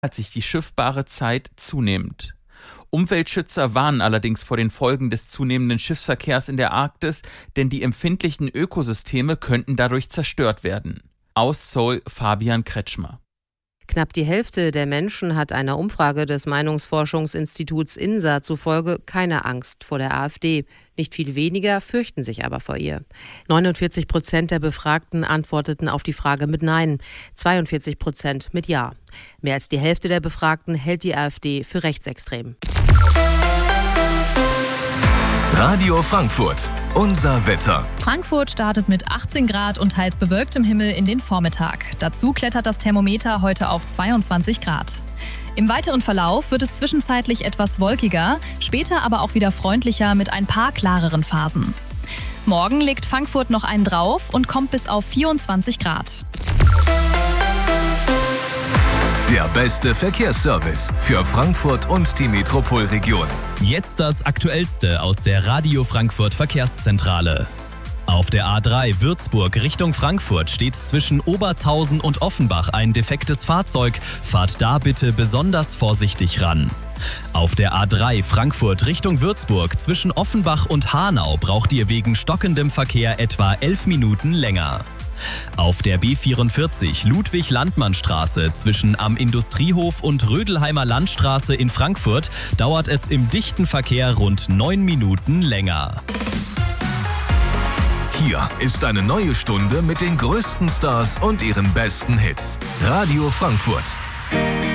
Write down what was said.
Hat sich die schiffbare Zeit zunehmend. Umweltschützer warnen allerdings vor den Folgen des zunehmenden Schiffsverkehrs in der Arktis, denn die empfindlichen Ökosysteme könnten dadurch zerstört werden. Aus Seoul Fabian Kretschmer. Knapp die Hälfte der Menschen hat einer Umfrage des Meinungsforschungsinstituts INSA zufolge keine Angst vor der AfD. Nicht viel weniger fürchten sich aber vor ihr. 49% der Befragten antworteten auf die Frage mit Nein, 42% mit Ja. Mehr als die Hälfte der Befragten hält die AfD für rechtsextrem. Radio Frankfurt, unser Wetter. Frankfurt startet mit 18 Grad und teils bewölktem Himmel in den Vormittag. Dazu klettert das Thermometer heute auf 22 Grad. Im weiteren Verlauf wird es zwischenzeitlich etwas wolkiger, später aber auch wieder freundlicher mit ein paar klareren Phasen. Morgen legt Frankfurt noch einen drauf und kommt bis auf 24 Grad. Der beste Verkehrsservice für Frankfurt und die Metropolregion. Jetzt das Aktuellste aus der Radio Frankfurt Verkehrszentrale. Auf der A3 Würzburg Richtung Frankfurt steht zwischen Obertshausen und Offenbach ein defektes Fahrzeug. Fahrt da bitte besonders vorsichtig ran. Auf der A3 Frankfurt Richtung Würzburg zwischen Offenbach und Hanau braucht ihr wegen stockendem Verkehr etwa 11 Minuten länger. Auf der B44 Ludwig-Landmann-Straße zwischen Am Industriehof und Rödelheimer Landstraße in Frankfurt dauert es im dichten Verkehr rund 9 Minuten länger. Hier ist eine neue Stunde mit den größten Stars und ihren besten Hits. Radio Frankfurt.